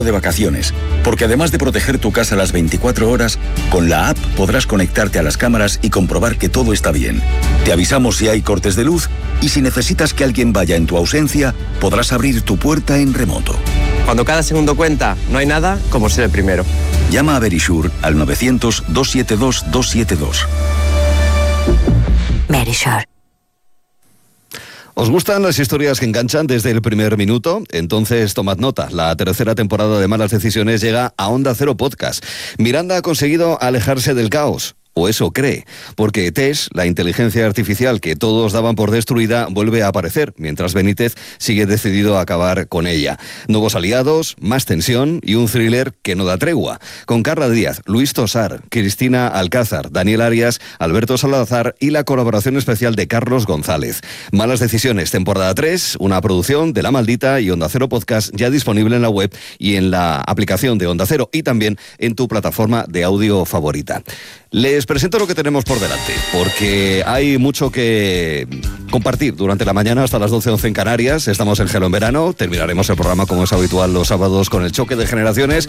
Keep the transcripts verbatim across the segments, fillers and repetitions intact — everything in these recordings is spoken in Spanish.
de vacaciones, porque además de proteger tu casa las veinticuatro horas, con la app podrás conectarte a las cámaras y comprobar que todo está bien. Te avisamos si hay cortes de luz y si necesitas que alguien vaya en tu ausencia, podrás abrir tu puerta en remoto. Cuando cada segundo cuenta, no hay nada como ser el primero. Llama a Verisure al novecientos, doscientos setenta y dos, doscientos setenta y dos. Verisure. ¿Os gustan las historias que enganchan desde el primer minuto? Entonces tomad nota. La tercera temporada de Malas Decisiones llega a Onda Cero Podcast. Miranda ha conseguido alejarse del caos. O eso cree, porque Tess, la inteligencia artificial que todos daban por destruida, vuelve a aparecer, mientras Benítez sigue decidido a acabar con ella. Nuevos aliados, más tensión y un thriller que no da tregua. Con Carla Díaz, Luis Tosar, Cristina Alcázar, Daniel Arias, Alberto Salazar y la colaboración especial de Carlos González. Malas Decisiones, temporada tres, una producción de La Maldita y Onda Cero Podcast, ya disponible en la web y en la aplicación de Onda Cero y también en tu plataforma de audio favorita. Les presento lo que tenemos por delante, porque hay mucho que compartir durante la mañana hasta las doce once en Canarias. Estamos en Gelo en Verano, terminaremos el programa como es habitual los sábados con el choque de generaciones,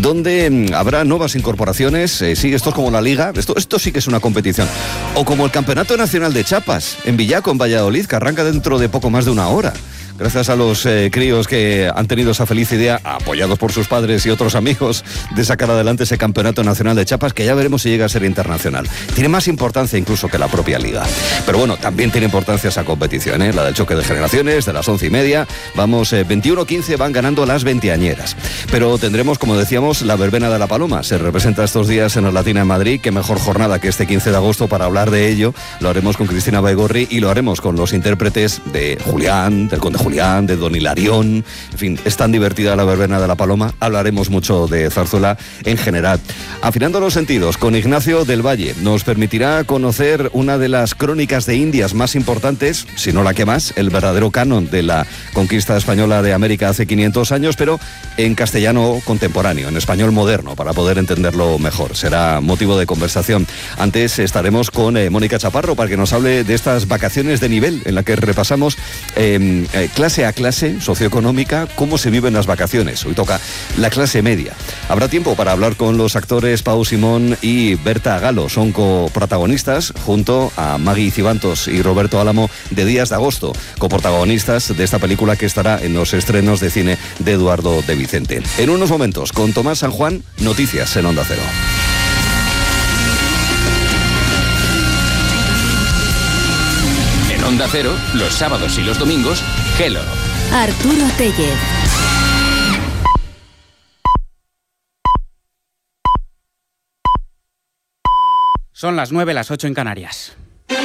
donde habrá nuevas incorporaciones. Eh, sí, esto es como la Liga, esto, esto sí que es una competición. O como el Campeonato Nacional de Chapas, en Villaco, en Valladolid, que arranca dentro de poco más de una hora. Gracias a los eh, críos que han tenido esa feliz idea, apoyados por sus padres y otros amigos, de sacar adelante ese Campeonato Nacional de Chapas, que ya veremos si llega a ser internacional. Tiene más importancia incluso que la propia Liga. Pero bueno, también tiene importancia esa competición, ¿eh? La del choque de generaciones, de las once y media. Vamos, eh, veintiuno quince van ganando las veinteañeras. Pero tendremos, como decíamos, la verbena de la Paloma. Se representa estos días en la Latina en Madrid. Qué mejor jornada que este quince de agosto para hablar de ello. Lo haremos con Cristina Baigorri y lo haremos con los intérpretes de Julián, del Conde Julián, de Don Hilarión. En fin, es tan divertida la verbena de la Paloma. Hablaremos mucho de zarzuela en general. Afinando los sentidos, con Ignacio del Valle nos permitirá conocer una de las crónicas de Indias más importantes, si no la que más, el verdadero canon de la conquista española de América hace quinientos años, pero en castellano contemporáneo, en español moderno, para poder entenderlo mejor. Será motivo de conversación. Antes estaremos con eh, Mónica Chaparro para que nos hable de estas vacaciones de nivel en la que repasamos eh, eh, clase a clase socioeconómica cómo se viven las vacaciones. Hoy toca la clase media. Habrá tiempo para hablar con los actores Pau Simón y Berta Galo. Son coprotagonistas junto a Maggie Cibantos y Roberto Álamo de Días de Agosto, coprotagonistas de esta película que estará en los estrenos de cine de Eduardo de Vicente. En unos momentos, con Tomás San Juan, noticias en Onda Cero. En Onda Cero, los sábados y los domingos, Gelo. Arturo Tellez. Son las nueve, las ocho en Canarias.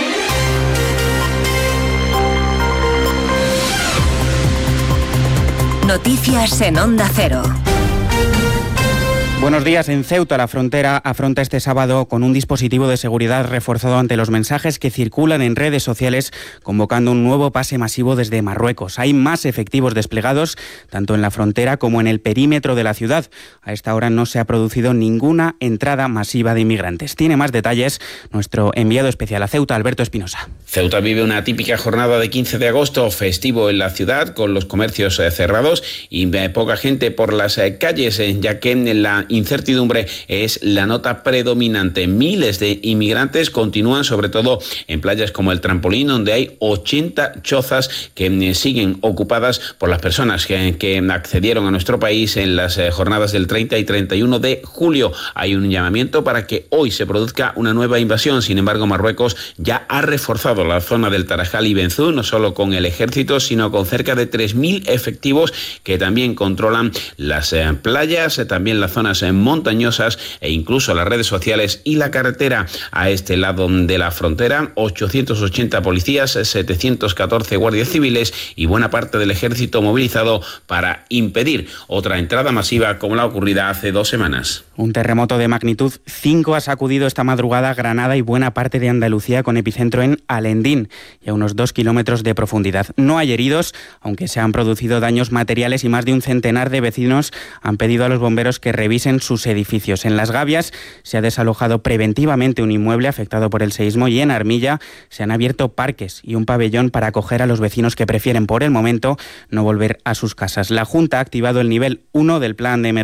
Noticias en Onda Cero. Buenos días. En Ceuta, la frontera afronta este sábado con un dispositivo de seguridad reforzado ante los mensajes que circulan en redes sociales convocando un nuevo pase masivo desde Marruecos. Hay más efectivos desplegados tanto en la frontera como en el perímetro de la ciudad. A esta hora no se ha producido ninguna entrada masiva de inmigrantes. Tiene más detalles nuestro enviado especial a Ceuta, Alberto Espinosa. Ceuta vive una típica jornada de quince de agosto, festivo en la ciudad, con los comercios cerrados y poca gente por las calles, ya que en la incertidumbre es la nota predominante. Miles de inmigrantes continúan, sobre todo en playas como el Trampolín, donde hay ochenta chozas que siguen ocupadas por las personas que, que accedieron a nuestro país en las jornadas del treinta y treinta y uno de julio. Hay un llamamiento para que hoy se produzca una nueva invasión. Sin embargo, Marruecos ya ha reforzado la zona del Tarajal y Benzú, no solo con el ejército, sino con cerca de tres mil efectivos que también controlan las eh, playas, eh, también las zonas montañosas e incluso las redes sociales y la carretera. A este lado de la frontera, ochocientos ochenta policías, setecientos catorce guardias civiles y buena parte del ejército movilizado para impedir otra entrada masiva como la ocurrida hace dos semanas. Un terremoto de magnitud cinco ha sacudido esta madrugada Granada y buena parte de Andalucía, con epicentro en Alendín y a unos dos kilómetros de profundidad. No hay heridos, aunque se han producido daños materiales y más de un centenar de vecinos han pedido a los bomberos que revisen sus edificios. En Las Gavias se ha desalojado preventivamente un inmueble afectado por el seísmo y en Armilla se han abierto parques y un pabellón para acoger a los vecinos que prefieren por el momento no volver a sus casas. La Junta ha activado el nivel uno del plan de emergencia